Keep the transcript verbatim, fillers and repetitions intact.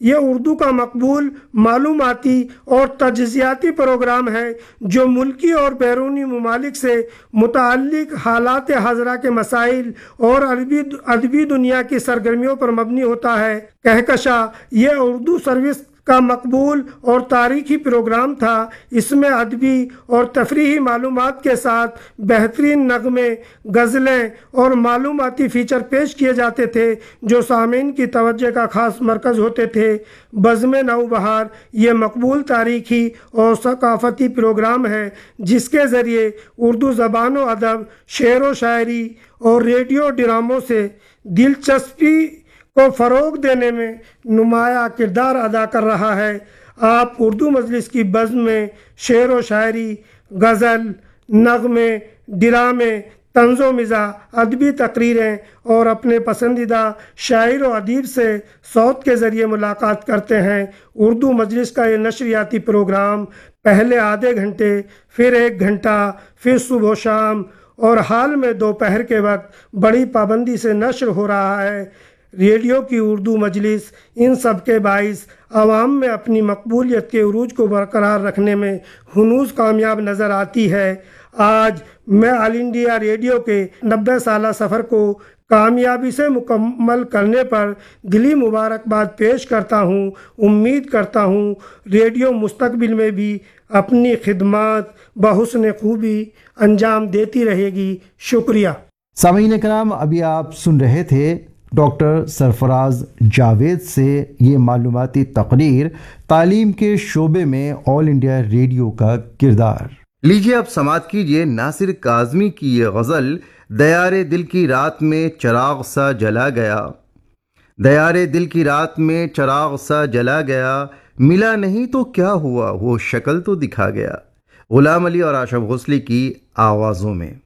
یہ اردو کا مقبول معلوماتی اور تجزیاتی پروگرام ہے جو ملکی اور بیرونی ممالک سے متعلق حالات حاضرہ کے مسائل اور ادبی ادبی دنیا کی سرگرمیوں پر مبنی ہوتا ہے۔ کہکشاں یہ اردو سروس کا مقبول اور تاریخی پروگرام تھا۔ اس میں ادبی اور تفریحی معلومات کے ساتھ بہترین نغمے، غزلیں اور معلوماتی فیچر پیش کیے جاتے تھے جو سامعین کی توجہ کا خاص مرکز ہوتے تھے۔ بزم نوبہار یہ مقبول تاریخی اور ثقافتی پروگرام ہے جس کے ذریعے اردو زبان و ادب، شعر و شاعری اور ریڈیو ڈراموں سے دلچسپی کو فروغ دینے میں نمایاں کردار ادا کر رہا ہے۔ آپ اردو مجلس کی بزم میں شعر و شاعری، غزل، نغمے، ڈرامے، طنز و مزاح، ادبی تقریریں اور اپنے پسندیدہ شاعر و ادیب سے صوت کے ذریعے ملاقات کرتے ہیں۔ اردو مجلس کا یہ نشریاتی پروگرام پہلے آدھے گھنٹے، پھر ایک گھنٹہ، پھر صبح و شام اور حال میں دوپہر کے وقت بڑی پابندی سے نشر ہو رہا ہے۔ ریڈیو کی اردو مجلس ان سب کے باعث عوام میں اپنی مقبولیت کے عروج کو برقرار رکھنے میں ہنوز کامیاب نظر آتی ہے۔ آج میں آل انڈیا ریڈیو کے نبے سالہ سفر کو کامیابی سے مکمل کرنے پر دلی مبارکباد پیش کرتا ہوں۔ امید کرتا ہوں ریڈیو مستقبل میں بھی اپنی خدمات بحسن خوبی انجام دیتی رہے گی۔ شکریہ۔ سامعین کرام، ابھی آپ سن رہے تھے ڈاکٹر سرفراز جاوید سے یہ معلوماتی تقریر تعلیم کے شعبے میں آل انڈیا ریڈیو کا کردار۔ لیجیے اب سماعت کیجیے ناصر کاظمی کی یہ غزل دیار دل کی رات میں چراغ سا جلا گیا۔ دیار دل کی رات میں چراغ سا جلا گیا، ملا نہیں تو کیا ہوا وہ شکل تو دکھا گیا۔ غلام علی اور آشف غسلی کی آوازوں میں۔